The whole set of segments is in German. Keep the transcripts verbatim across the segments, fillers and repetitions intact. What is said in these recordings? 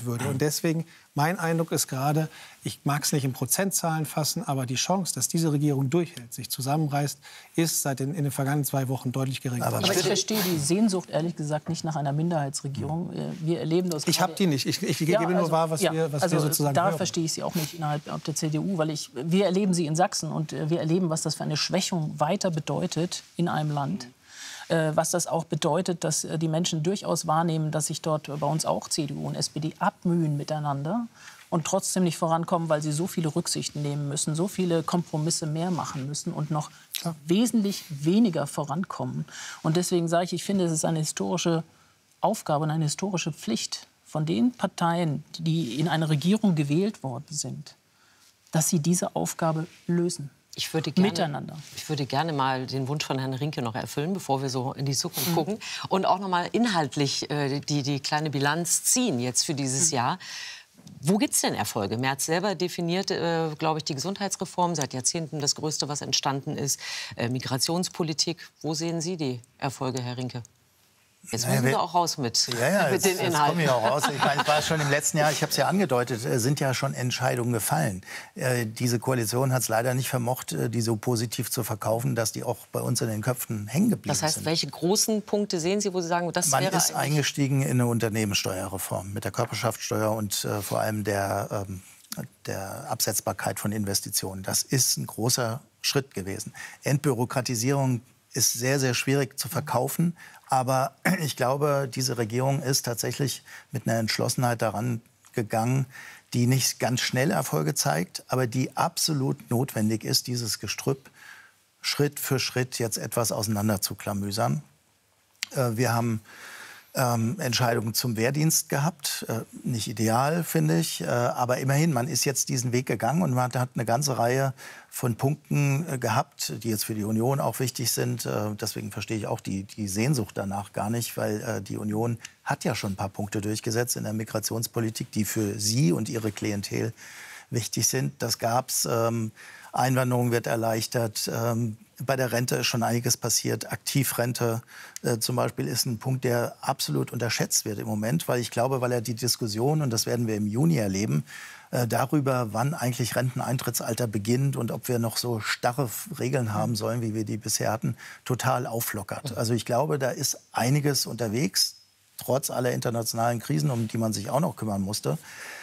würde. Und deswegen, mein Eindruck ist gerade, ich mag es nicht in Prozentzahlen fassen, aber die Chance, dass diese Regierung durchhält, sich zusammenreißt, ist seit den, in den vergangenen zwei Wochen deutlich geringer. Aber, aber ich verstehe die Sehnsucht, ehrlich gesagt, nicht nach einer Minderheitsregierung. Wir erleben das. Ich habe die nicht. Ich, ich ja, gebe also, nur wahr, was, ja, wir, was also wir sozusagen da hören. verstehe ich sie auch nicht innerhalb der C D U, weil ich, wir erleben sie in Sachsen und wir erleben, was das für eine Schwächung weiter bedeutet in einem Land. Äh, was das auch bedeutet, dass äh, die Menschen durchaus wahrnehmen, dass sich dort bei uns auch C D U und S P D abmühen miteinander und trotzdem nicht vorankommen, weil sie so viele Rücksichten nehmen müssen, so viele Kompromisse mehr machen müssen und noch ja. wesentlich weniger vorankommen. Und deswegen sage ich, ich finde, es ist eine historische Aufgabe und eine historische Pflicht von den Parteien, die in eine Regierung gewählt worden sind, dass sie diese Aufgabe lösen. Ich würde, gerne, Miteinander. ich würde gerne mal den Wunsch von Herrn Rinke noch erfüllen, bevor wir so in die Zukunft mhm. gucken. Und auch noch mal inhaltlich äh, die, die kleine Bilanz ziehen jetzt für dieses mhm. Jahr. Wo gibt es denn Erfolge? Merz selber definiert, äh, glaube ich, die Gesundheitsreform, seit Jahrzehnten das Größte, was entstanden ist. Äh, Migrationspolitik. Wo sehen Sie die Erfolge, Herr Rinke? Jetzt müssen naja, wir auch raus mit, ja, ja, mit jetzt, den Inhalten. Jetzt komme ich auch raus. Ich meine, es war schon im letzten Jahr, ich habe es ja angedeutet, sind ja schon Entscheidungen gefallen. Äh, diese Koalition hat es leider nicht vermocht, die so positiv zu verkaufen, dass die auch bei uns in den Köpfen hängen geblieben sind. Das heißt, sind. welche großen Punkte sehen Sie, wo Sie sagen, das Man wäre ist eingestiegen in eine Unternehmenssteuerreform mit der Körperschaftssteuer und äh, vor allem der, ähm, der Absetzbarkeit von Investitionen. Das ist ein großer Schritt gewesen. Entbürokratisierung ist sehr, sehr schwierig zu verkaufen. Aber ich glaube, diese Regierung ist tatsächlich mit einer Entschlossenheit daran gegangen, die nicht ganz schnell Erfolge zeigt, aber die absolut notwendig ist, dieses Gestrüpp Schritt für Schritt jetzt etwas auseinander zu klamüsern. Äh, wir haben ähm, Entscheidungen zum Wehrdienst gehabt. Äh, nicht ideal, finde ich. Äh, aber immerhin, man ist jetzt diesen Weg gegangen und man hat eine ganze Reihe von Punkten äh, gehabt, die jetzt für die Union auch wichtig sind. Äh, deswegen verstehe ich auch die, die Sehnsucht danach gar nicht, weil äh, die Union hat ja schon ein paar Punkte durchgesetzt in der Migrationspolitik, die für sie und ihre Klientel wichtig sind. Das gab's. Ähm, Einwanderung wird erleichtert. Ähm, bei der Rente ist schon einiges passiert. Aktivrente äh, zum Beispiel ist ein Punkt, der absolut unterschätzt wird im Moment, weil ich glaube, weil er die Diskussion, und das werden wir im Juni erleben, äh, darüber, wann eigentlich Renteneintrittsalter beginnt und ob wir noch so starre Regeln haben sollen, wie wir die bisher hatten, total auflockert. Also ich glaube, da ist einiges unterwegs, trotz aller internationalen Krisen, um die man sich auch noch kümmern musste.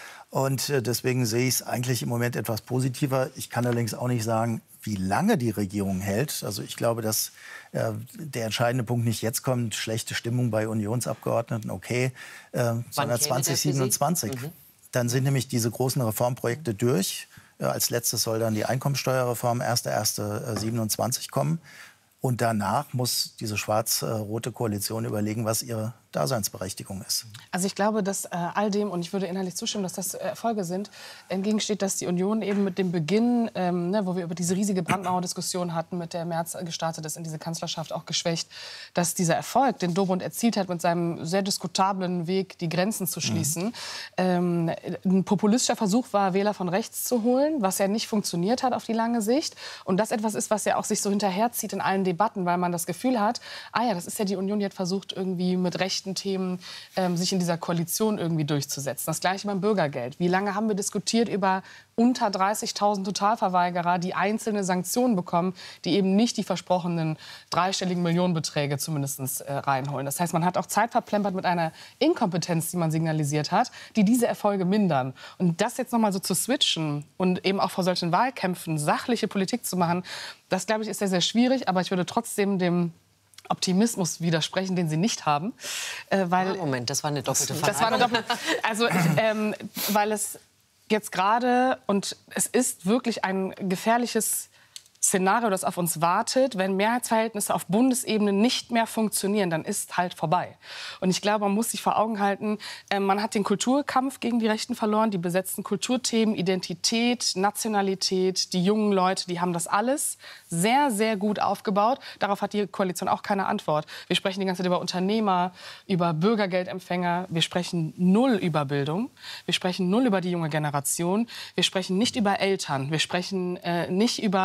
Und deswegen sehe ich es eigentlich im Moment etwas positiver. Ich kann allerdings auch nicht sagen, wie lange die Regierung hält. Also ich glaube, dass äh, der entscheidende Punkt nicht jetzt kommt, schlechte Stimmung bei Unionsabgeordneten, okay, äh, sondern zwanzig siebenundzwanzig. Mhm. Dann sind nämlich diese großen Reformprojekte durch. Äh, als letztes soll dann die Einkommensteuerreform erster erster siebenundzwanzig kommen. Und danach muss diese schwarz-rote Koalition überlegen, was ihre Daseinsberechtigung ist. Also ich glaube, dass äh, all dem, und ich würde inhaltlich zustimmen, dass das äh, Erfolge sind, entgegensteht, dass die Union eben mit dem Beginn, ähm, ne, wo wir über diese riesige Brandmauer-Diskussion hatten, mit der Merz gestartet ist, in diese Kanzlerschaft auch geschwächt, dass dieser Erfolg, den Dobrindt erzielt hat, mit seinem sehr diskutablen Weg, die Grenzen zu schließen, mhm. ähm, ein populistischer Versuch war, Wähler von rechts zu holen, was ja nicht funktioniert hat auf die lange Sicht. Und das etwas ist, was ja auch sich so hinterherzieht in allen Debatten, weil man das Gefühl hat, ah ja, das ist ja die Union, die hat versucht, irgendwie mit rechten Themen ähm, sich in dieser Koalition irgendwie durchzusetzen. Das Gleiche beim Bürgergeld. Wie lange haben wir diskutiert über unter dreißigtausend Totalverweigerer, die einzelne Sanktionen bekommen, die eben nicht die versprochenen dreistelligen Millionenbeträge zumindest äh, reinholen. Das heißt, man hat auch Zeit verplempert mit einer Inkompetenz, die man signalisiert hat, die diese Erfolge mindern. Und das jetzt noch mal so zu switchen und eben auch vor solchen Wahlkämpfen sachliche Politik zu machen, das, glaube ich, ist sehr, sehr schwierig. Aber ich würde trotzdem dem Optimismus widersprechen, den Sie nicht haben. Äh, weil, Moment, das war eine doppelte Frage. Das war eine doppelte, also, ähm, weil es jetzt gerade, und es ist wirklich ein gefährliches Szenario, das auf uns wartet, wenn Mehrheitsverhältnisse auf Bundesebene nicht mehr funktionieren, dann ist halt vorbei. Und ich glaube, man muss sich vor Augen halten, äh, man hat den Kulturkampf gegen die Rechten verloren, die besetzten Kulturthemen, Identität, Nationalität, die jungen Leute, die haben das alles sehr, sehr gut aufgebaut. Darauf hat die Koalition auch keine Antwort. Wir sprechen die ganze Zeit über Unternehmer, über Bürgergeldempfänger. Wir sprechen null über Bildung. Wir sprechen null über die junge Generation. Wir sprechen nicht über Eltern. Wir sprechen äh, nicht über, wer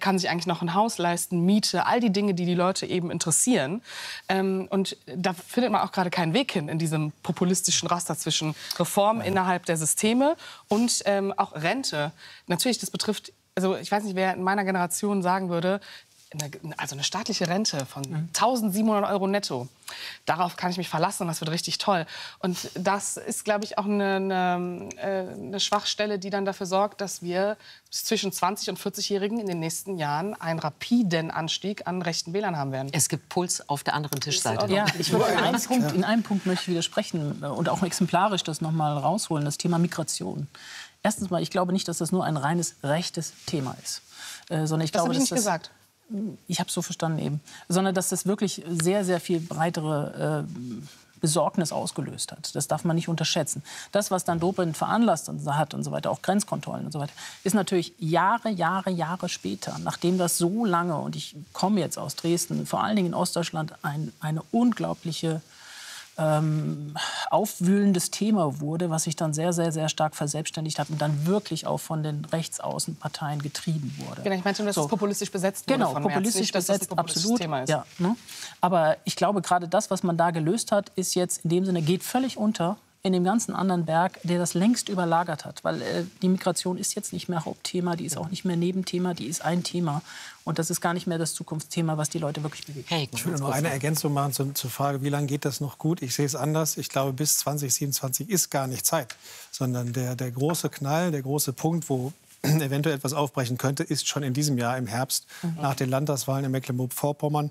kann sich eigentlich noch ein Haus leisten, Miete, all die Dinge, die die Leute eben interessieren. Ähm, und da findet man auch gerade keinen Weg hin in diesem populistischen Raster zwischen Reform ja. innerhalb der Systeme und ähm, auch Rente. Natürlich, das betrifft, also ich weiß nicht, wer in meiner Generation sagen würde, also eine staatliche Rente von eintausendsiebenhundert Euro netto. Darauf kann ich mich verlassen und das wird richtig toll. Und das ist, glaube ich, auch eine, eine, eine Schwachstelle, die dann dafür sorgt, dass wir zwischen zwanzig- und vierzig-Jährigen in den nächsten Jahren einen rapiden Anstieg an rechten Wählern haben werden. Es gibt Puls auf der anderen Tischseite. Ja, ich würde in einem Punkt, in einem Punkt möchte ich widersprechen und auch exemplarisch das noch mal rausholen, das Thema Migration. Erstens mal, ich glaube nicht, dass das nur ein reines rechtes Thema ist. Äh, sondern ich das glaube, habe ich nicht dass das gesagt. Ich habe es so verstanden eben. Sondern dass das wirklich sehr, sehr viel breitere äh, Besorgnis ausgelöst hat. Das darf man nicht unterschätzen. Das, was dann Dobrindt veranlasst und hat und so weiter, auch Grenzkontrollen und so weiter, ist natürlich Jahre, Jahre, Jahre später, nachdem das so lange, und ich komme jetzt aus Dresden, vor allen Dingen in Ostdeutschland, ein, eine unglaubliche Ähm, aufwühlendes Thema wurde, was sich dann sehr, sehr, sehr stark verselbstständigt hat und dann wirklich auch von den Rechtsaußenparteien getrieben wurde. Genau, ich meinte, dass so. es populistisch besetzt wurde Genau, von populistisch Merz. Nicht, dass besetzt, das ein populistisches absolut. Thema ist. Ja, ne? Aber ich glaube, gerade das, was man da gelöst hat, ist jetzt in dem Sinne, geht völlig unter in dem ganzen anderen Berg, der das längst überlagert hat. Weil äh, die Migration ist jetzt nicht mehr Hauptthema, die ist auch nicht mehr Nebenthema, die ist ein Thema. Und das ist gar nicht mehr das Zukunftsthema, was die Leute wirklich bewegt. Hey, ich will nur eine Ergänzung machen zur, zur Frage, wie lange geht das noch gut? Ich sehe es anders. Ich glaube, bis zwanzig siebenundzwanzig ist gar nicht Zeit. Sondern der, der große Knall, der große Punkt, wo eventuell etwas aufbrechen könnte, ist schon in diesem Jahr im Herbst, mhm. nach den Landtagswahlen in Mecklenburg-Vorpommern.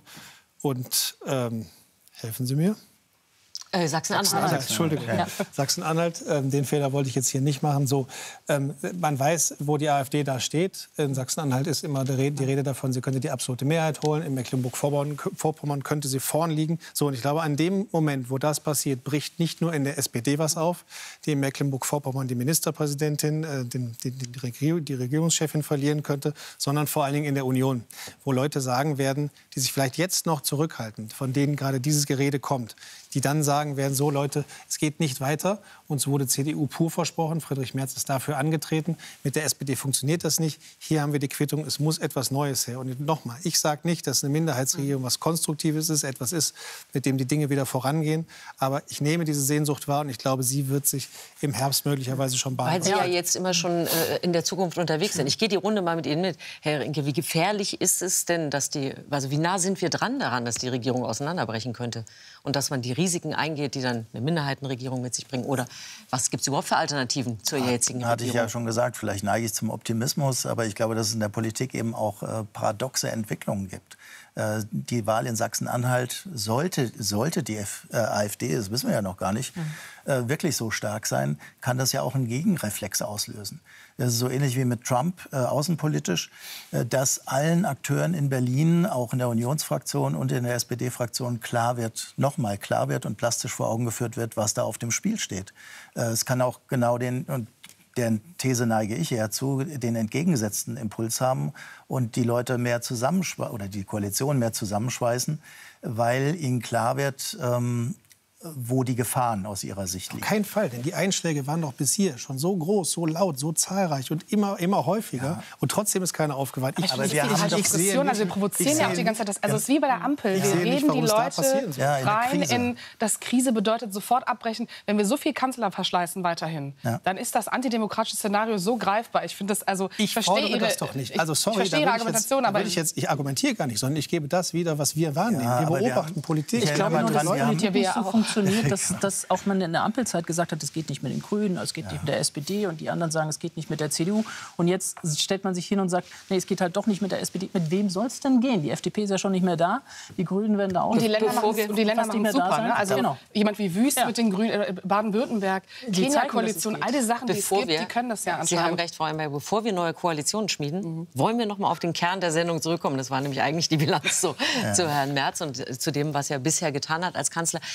Und ähm, helfen Sie mir? Äh, Sachsen-Anhalt. Sachsen Entschuldigung. Ja. Sachsen-Anhalt, ähm, den Fehler wollte ich jetzt hier nicht machen. So, ähm, man weiß, wo die AfD da steht. In Sachsen-Anhalt ist immer die Rede, die Rede davon, sie könnte die absolute Mehrheit holen. In Mecklenburg-Vorpommern könnte sie vorn liegen. So, und ich glaube, an dem Moment, wo das passiert, bricht nicht nur in der S P D was auf, die in Mecklenburg-Vorpommern die Ministerpräsidentin, äh, den, die, die, Regierung, die Regierungschefin verlieren könnte, sondern vor allen Dingen in der Union, wo Leute sagen werden, die sich vielleicht jetzt noch zurückhalten, von denen gerade dieses Gerede kommt, die dann sagen werden, so Leute, es geht nicht weiter. Uns wurde C D U pur versprochen, Friedrich Merz ist dafür angetreten. Mit der S P D funktioniert das nicht. Hier haben wir die Quittung, es muss etwas Neues her. Und nochmal, ich sage nicht, dass eine Minderheitsregierung was Konstruktives ist, etwas ist, mit dem die Dinge wieder vorangehen. Aber ich nehme diese Sehnsucht wahr und ich glaube, sie wird sich im Herbst möglicherweise schon beantworten. Weil Sie ja jetzt immer schon äh, in der Zukunft unterwegs sind. Ich gehe die Runde mal mit Ihnen mit. Herr Rinke, wie gefährlich ist es denn, dass die, also wie nah sind wir dran daran, dass die Regierung auseinanderbrechen könnte? Und dass man die Risiken eingeht, die dann eine Minderheitenregierung mit sich bringen? Oder was gibt es überhaupt für Alternativen zur jetzigen Regierung? Hatte ich ja schon gesagt, vielleicht neige ich zum Optimismus, aber ich glaube, dass es in der Politik eben auch äh, paradoxe Entwicklungen gibt. Äh, die Wahl in Sachsen-Anhalt sollte, sollte die F äh, AfD, das wissen wir ja noch gar nicht, mhm. äh, wirklich so stark sein, kann das ja auch einen Gegenreflex auslösen. Das ist so ähnlich wie mit Trump äh, außenpolitisch, äh, dass allen Akteuren in Berlin, auch in der Unionsfraktion und in der S P D-Fraktion klar wird, nochmal klar wird und plastisch vor Augen geführt wird, was da auf dem Spiel steht. Äh, es kann auch genau den, und der These neige ich eher zu, den entgegengesetzten Impuls haben und die Leute mehr zusammenschweißen oder die Koalition mehr zusammenschweißen, weil ihnen klar wird, ähm, wo die Gefahren aus ihrer Sicht liegen. Auf keinen Fall, denn die Einschläge waren doch bis hier schon so groß, so laut, so zahlreich und immer, immer häufiger. Ja. Und trotzdem ist keiner aufgewacht. Ich, aber wir haben halt Diskussion, also wir provozieren ja auch die ganze Zeit. Das, also es ist wie bei der Ampel. Wir reden nicht, die Leute ja, rein in, dass Krise bedeutet, sofort abbrechen. Wenn wir so viel Kanzler verschleißen weiterhin, ja. dann ist das antidemokratische Szenario so greifbar. Ich finde das, also ich, ich verstehe ihre, das doch nicht. Also sorry, ich verstehe ihre Argumentation, jetzt, aber ich, jetzt, ich argumentiere gar nicht, sondern ich gebe das wieder, was wir wahrnehmen. Ja, wir beobachten wir Politik. Ich, ich glaube nur, dass es nicht so funktioniert, dass dass auch man in der Ampelzeit gesagt hat, es geht nicht mit den Grünen, es geht ja. nicht mit der S P D und die anderen sagen, es geht nicht mit der C D U. Und jetzt stellt man sich hin und sagt, nee, es geht halt doch nicht mit der S P D. Mit wem soll es denn gehen? Die F D P ist ja schon nicht mehr da, die Grünen werden da auch und die nicht Länder machen, und die Länder machen super, ne? Also genau. jemand wie Wüst ja. mit den Grünen, äh, Baden-Württemberg, Kenia-Koalition, all die Sachen, die bevor es gibt, wir, die können das ja anscheinend. Sie haben recht, Frau Einberg, bevor wir neue Koalitionen schmieden, mhm. wollen wir noch mal auf den Kern der Sendung zurückkommen. Das war nämlich eigentlich die Bilanz zu, ja. zu Herrn Merz und zu dem, was er bisher getan hat als Kanzler. Lassen Sie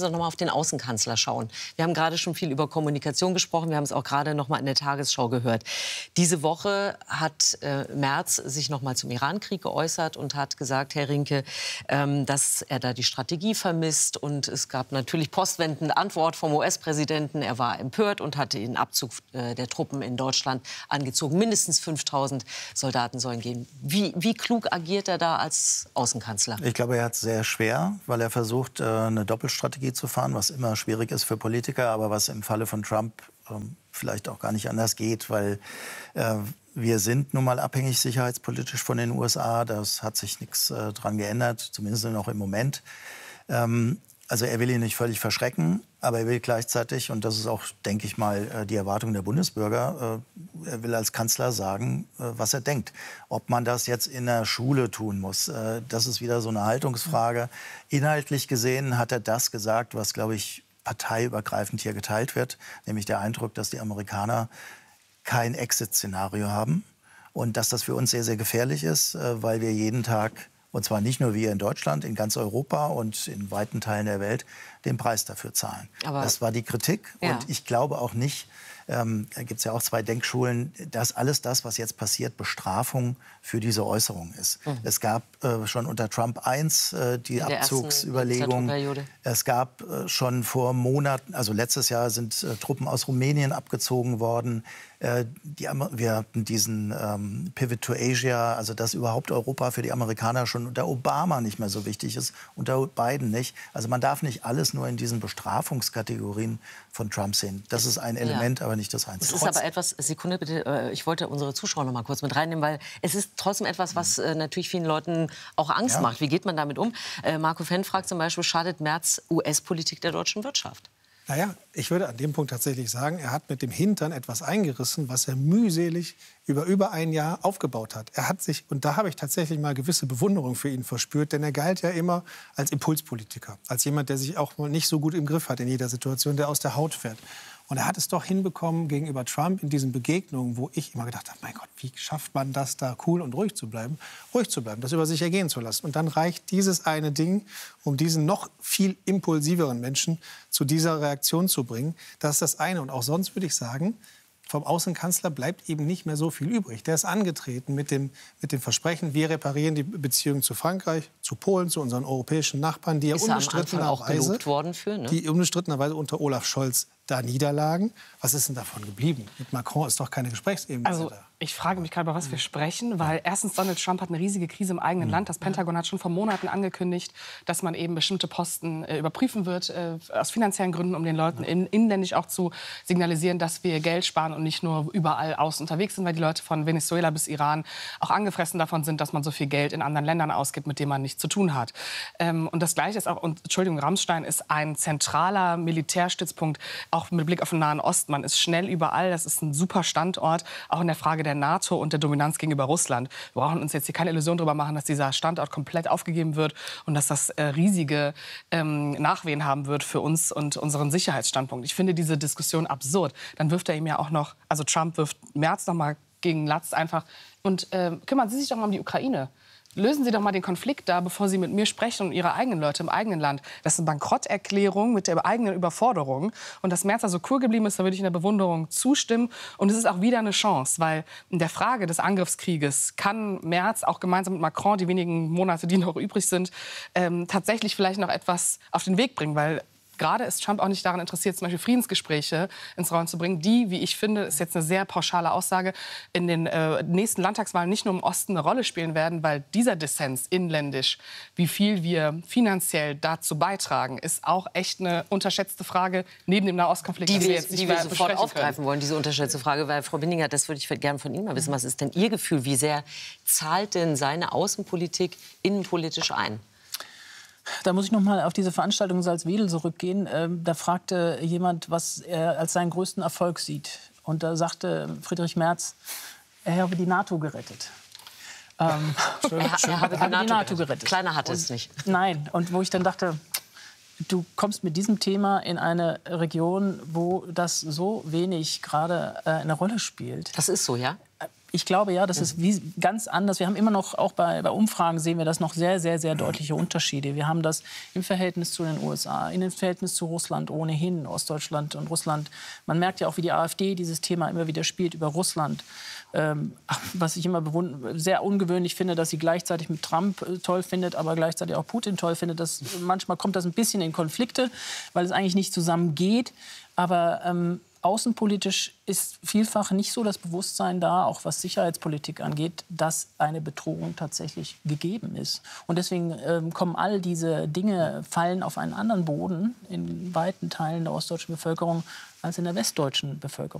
uns doch noch mal auf den Außenkanzler schauen. Wir haben gerade schon viel über Kommunikation gesprochen. Wir haben es auch gerade noch mal in der Tagesschau gehört. Diese Woche hat äh, Merz sich noch mal zum Irankrieg geäußert und hat gesagt, Herr Rinke, ähm, dass er da die Strategie vermisst. Und es gab natürlich postwendende Antwort vom U S-Präsidenten. Er war empört und hatte den Abzug äh, der Truppen in Deutschland angezogen. Mindestens fünftausend Soldaten sollen gehen. Wie, wie klug agiert er da als Außenkanzler? Ich glaube, er hat es sehr schwer, weil er versucht, äh, eine Doppelstrategie zu fahren, was immer schwierig ist für Politiker, aber was im Falle von Trump ähm, vielleicht auch gar nicht anders geht, weil äh, wir sind nun mal abhängig sicherheitspolitisch von den U S A. Das hat sich nichts äh, dran geändert, zumindest noch im Moment. Ähm, also er will ihn nicht völlig verschrecken, aber er will gleichzeitig, und das ist auch, denke ich mal, die Erwartung der Bundesbürger, äh, er will als Kanzler sagen, äh, was er denkt. Ob man das jetzt in der Schule tun muss, äh, das ist wieder so eine Haltungsfrage. Inhaltlich gesehen hat er das gesagt, was, glaube ich, parteiübergreifend hier geteilt wird, nämlich der Eindruck, dass die Amerikaner kein Exit-Szenario haben und dass das für uns sehr, sehr gefährlich ist, äh, weil wir jeden Tag, und zwar nicht nur wir in Deutschland, in ganz Europa und in weiten Teilen der Welt, den Preis dafür zahlen. Aber das war die Kritik. Ja. Und ich glaube auch nicht, ähm, da gibt es ja auch zwei Denkschulen, dass alles das, was jetzt passiert, Bestrafung für diese Äußerung ist. Mhm. Es gab äh, schon unter Trump eins äh, die Abzugsüberlegung. Es gab äh, schon vor Monaten, also letztes Jahr sind äh, Truppen aus Rumänien abgezogen worden. Äh, die, wir hatten diesen ähm, Pivot to Asia, also dass überhaupt Europa für die Amerikaner schon unter Obama nicht mehr so wichtig ist, unter Biden nicht. Also man darf nicht alles nur in diesen Bestrafungskategorien von Trump sehen. Das ist ein Element, ja. aber nicht das Einzige. Es ist aber etwas, Sekunde bitte, ich wollte unsere Zuschauer noch mal kurz mit reinnehmen, weil es ist trotzdem etwas, was äh, natürlich vielen Leuten auch Angst ja. macht. Wie geht man damit um? Äh, Marco Fenn fragt zum Beispiel, schadet Merz U S-Politik der deutschen Wirtschaft? Naja, ich würde an dem Punkt tatsächlich sagen, er hat mit dem Hintern etwas eingerissen, was er mühselig über über ein Jahr aufgebaut hat. Er hat sich, und da habe ich tatsächlich mal gewisse Bewunderung für ihn verspürt, denn er galt ja immer als Impulspolitiker, als jemand, der sich auch mal nicht so gut im Griff hat in jeder Situation, der aus der Haut fährt. Und er hat es doch hinbekommen gegenüber Trump in diesen Begegnungen, wo ich immer gedacht habe, mein Gott, wie schafft man das, da cool und ruhig zu bleiben, ruhig zu bleiben, das über sich ergehen zu lassen. Und dann reicht dieses eine Ding, um diesen noch viel impulsiveren Menschen zu dieser Reaktion zu bringen. Das ist das eine. Und auch sonst würde ich sagen, vom Außenkanzler bleibt eben nicht mehr so viel übrig. Der ist angetreten mit dem, mit dem Versprechen, wir reparieren die Beziehungen zu Frankreich, zu Polen, zu unseren europäischen Nachbarn, die ja unbestrittenerweise, ne? die unbestrittenerweise unter Olaf Scholz da niederlagen. Was ist denn davon geblieben? Mit Macron ist doch keine Gesprächsebene also, da. Ich frage mich gerade, über was wir sprechen, weil erstens Donald Trump hat eine riesige Krise im eigenen Land. Das Pentagon hat schon vor Monaten angekündigt, dass man eben bestimmte Posten äh, überprüfen wird, äh, aus finanziellen Gründen, um den Leuten in, inländisch auch zu signalisieren, dass wir Geld sparen und nicht nur überall außen unterwegs sind, weil die Leute von Venezuela bis Iran auch angefressen davon sind, dass man so viel Geld in anderen Ländern ausgibt, mit denen man nichts zu tun hat. Ähm, und das Gleiche ist auch, und, Entschuldigung, Rammstein ist ein zentraler Militärstützpunkt, auch mit Blick auf den Nahen Osten. Man ist schnell überall, das ist ein super Standort, auch in der Frage der NATO und der Dominanz gegenüber Russland. Wir brauchen uns jetzt hier keine Illusion darüber machen, dass dieser Standort komplett aufgegeben wird und dass das äh, riesige ähm, Nachwehen haben wird für uns und unseren Sicherheitsstandpunkt. Ich finde diese Diskussion absurd. Dann wirft er ihm ja auch noch, also Trump wirft Merz noch mal gegen Latz einfach. Und äh, kümmern Sie sich doch mal um die Ukraine. Lösen Sie doch mal den Konflikt da, bevor Sie mit mir sprechen und Ihre eigenen Leute im eigenen Land. Das ist eine Bankrotterklärung mit der eigenen Überforderung. Und dass Merz da so cool geblieben ist, da würde ich in der Bewunderung zustimmen. Und es ist auch wieder eine Chance, weil in der Frage des Angriffskrieges kann Merz auch gemeinsam mit Macron, die wenigen Monate, die noch übrig sind, ähm, tatsächlich vielleicht noch etwas auf den Weg bringen. Weil gerade ist Trump auch nicht daran interessiert, zum Beispiel Friedensgespräche ins Rollen zu bringen, die, wie ich finde, ist jetzt eine sehr pauschale Aussage, in den äh, nächsten Landtagswahlen nicht nur im Osten eine Rolle spielen werden, weil dieser Dissens inländisch, wie viel wir finanziell dazu beitragen, ist auch echt eine unterschätzte Frage neben dem Nahostkonflikt, die wir wir, jetzt nicht die wir sofort aufgreifen können. wollen, diese unterschätzte Frage. Weil, Frau Binninger, das würde ich gerne von Ihnen mal wissen. Was ist denn Ihr Gefühl? Wie sehr zahlt denn seine Außenpolitik innenpolitisch ein? Da muss ich noch mal auf diese Veranstaltung in Salzwedel zurückgehen. Ähm, da fragte jemand, was er als seinen größten Erfolg sieht. Und da sagte Friedrich Merz, er habe die NATO gerettet. Ähm, schön, er, schön. er habe die NATO, NATO gerettet. Kleiner hatte es nicht. Nein, und wo ich dann dachte, du kommst mit diesem Thema in eine Region, wo das so wenig gerade äh, eine Rolle spielt. Das ist so, ja? Ich glaube, ja, das ist wie ganz anders. Wir haben immer noch, auch bei, bei Umfragen sehen wir das noch sehr, sehr, sehr deutliche Unterschiede. Wir haben das im Verhältnis zu den U S A, in dem Verhältnis zu Russland ohnehin, Ostdeutschland und Russland. Man merkt ja auch, wie die AfD dieses Thema immer wieder spielt über Russland. Ähm, was ich immer sehr ungewöhnlich finde, dass sie gleichzeitig mit Trump äh, toll findet, aber gleichzeitig auch Putin toll findet. Das, manchmal kommt das ein bisschen in Konflikte, weil es eigentlich nicht zusammen geht. Aber ähm, außenpolitisch ist vielfach nicht so das Bewusstsein da, auch was Sicherheitspolitik angeht, dass eine Bedrohung tatsächlich gegeben ist. Und deswegen ähm, kommen all diese Dinge, fallen auf einen anderen Boden in weiten Teilen der ostdeutschen Bevölkerung als in der westdeutschen Bevölkerung.